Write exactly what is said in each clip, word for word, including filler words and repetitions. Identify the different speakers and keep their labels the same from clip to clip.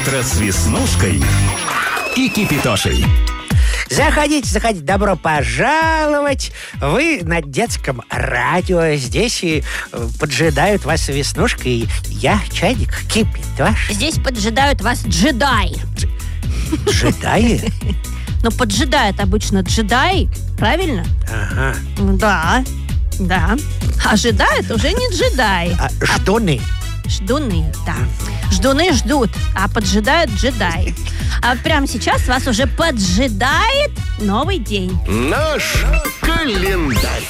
Speaker 1: Утро с Веснушкой и Кипятошей.
Speaker 2: Заходите, заходите, добро пожаловать. Вы на детском радио. Здесь и э, поджидают вас Веснушка и я, Чайник, Кипятош.
Speaker 3: Здесь поджидают вас джедаи.
Speaker 2: Джедаи?
Speaker 3: Ну, поджидают обычно джедаи, правильно?
Speaker 2: Ага.
Speaker 3: Да, да. Ожидают уже не джедаи.
Speaker 2: А ждуны?
Speaker 3: Ждуны, да. Ждуны ждут, а поджидают джедаи. А прямо сейчас вас уже поджидает новый день.
Speaker 1: Наш календарь.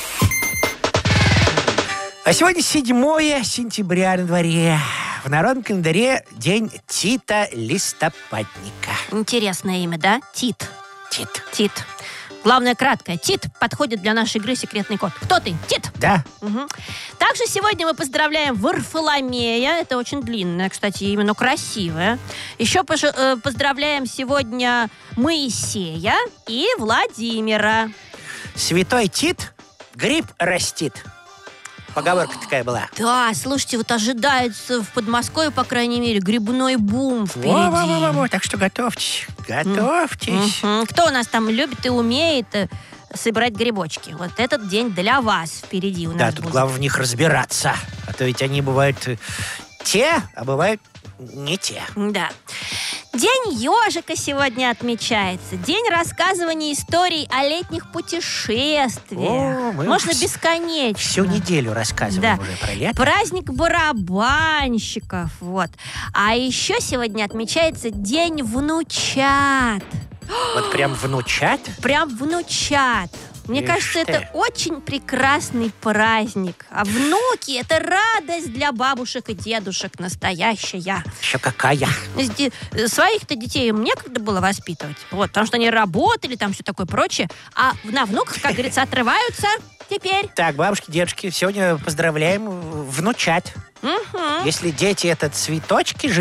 Speaker 2: А сегодня седьмое сентября на дворе. В народном календаре день Тита Листопадника.
Speaker 3: Интересное имя, да? Тит.
Speaker 2: Тит.
Speaker 3: Тит. Главное, краткое. Тит подходит для нашей игры «Секретный код». Кто ты? Тит.
Speaker 2: Да.
Speaker 3: Угу. Также сегодня мы поздравляем Варфоломея. Это очень длинное, кстати, имя, но красивое. Еще пож- э, поздравляем сегодня Моисея и Владимира.
Speaker 2: Святой Тит гриб растит. Поговорка такая была.
Speaker 3: Да, слушайте, вот ожидается в Подмосковье, по крайней мере, грибной бум впереди.
Speaker 2: Во-во-во-во, так что готовьтесь. Готовьтесь.
Speaker 3: Мгм. Кто у нас там любит и умеет э, собирать грибочки? Вот этот день для вас впереди у
Speaker 2: Да,
Speaker 3: нас
Speaker 2: тут
Speaker 3: будет.
Speaker 2: главное в них разбираться. А то ведь они бывают э, те, а бывают не те.
Speaker 3: Да. День ежика сегодня отмечается. День рассказывания историй о летних путешествиях.
Speaker 2: О, мы
Speaker 3: Можно
Speaker 2: вс-
Speaker 3: бесконечно.
Speaker 2: Всю неделю рассказываем
Speaker 3: Да.
Speaker 2: уже про лето.
Speaker 3: Праздник барабанщиков. Вот. А еще сегодня отмечается День внучат.
Speaker 2: Вот прям внучат.
Speaker 3: Прям внучат. Мне
Speaker 2: Ишь
Speaker 3: кажется,
Speaker 2: ты.
Speaker 3: это очень прекрасный праздник. А внуки – это радость для бабушек и дедушек настоящая.
Speaker 2: Еще какая.
Speaker 3: Сде- Своих-то детей им некогда было воспитывать. Вот, потому что они работали, там все такое прочее. А на внуках, как говорится, отрываются теперь.
Speaker 2: Так, бабушки, дедушки, сегодня поздравляем внучат.
Speaker 3: Мгм.
Speaker 2: Если дети — это цветочки,